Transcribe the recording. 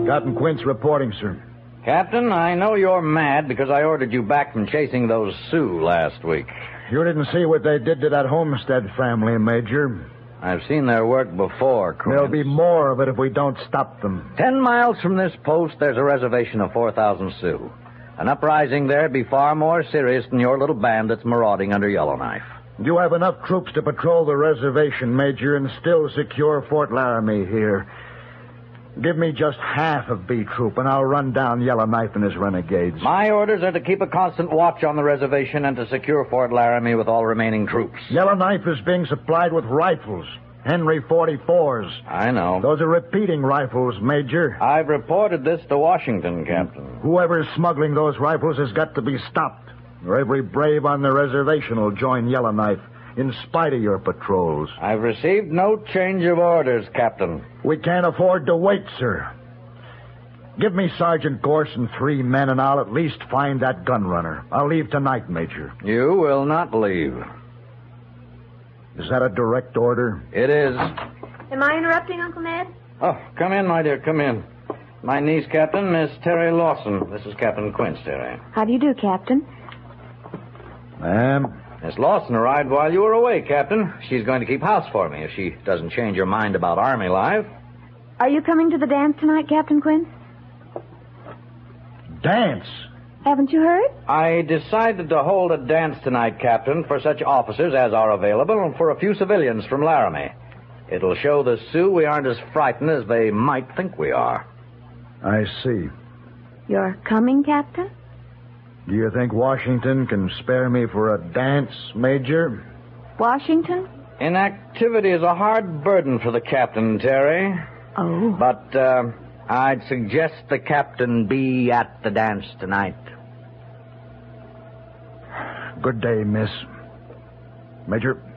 Captain Quince reporting, sir. Captain, I know you're mad because I ordered you back from chasing those Sioux last week. You didn't see what they did to that Homestead family, Major. I've seen their work before, Quince. There'll be more of it if we don't stop them. 10 miles from this post, there's a reservation of 4,000 Sioux. An uprising there'd be far more serious than your little band that's marauding under Yellowknife. You have enough troops to patrol the reservation, Major, and still secure Fort Laramie here. Give me just half of B Troop, and I'll run down Yellowknife and his renegades. My orders are to keep a constant watch on the reservation and to secure Fort Laramie with all remaining troops. Yellowknife is being supplied with rifles. Henry 44s. I know. Those are repeating rifles, Major. I've reported this to Washington, Captain. Whoever's smuggling those rifles has got to be stopped, or every brave on the reservation will join Yellowknife, in spite of your patrols. I've received no change of orders, Captain. We can't afford to wait, sir. Give me Sergeant Gorse and 3 men, and I'll at least find that gun runner. I'll leave tonight, Major. You will not leave. Is that a direct order? It is. Am I interrupting, Uncle Ned? Oh, come in, my dear, come in. My niece, Captain, Miss Terry Lawson. This is Captain Quince, Terry. How do you do, Captain? Ma'am? Miss Lawson arrived while you were away, Captain. She's going to keep house for me if she doesn't change her mind about Army life. Are you coming to the dance tonight, Captain Quinn? Dance? Haven't you heard? I decided to hold a dance tonight, Captain, for such officers as are available and for a few civilians from Laramie. It'll show the Sioux we aren't as frightened as they might think we are. I see. You're coming, Captain? Do you think Washington can spare me for a dance, Major? Washington? Inactivity is a hard burden for the captain, Terry. Oh. But I'd suggest the captain be at the dance tonight. Good day, miss. Major.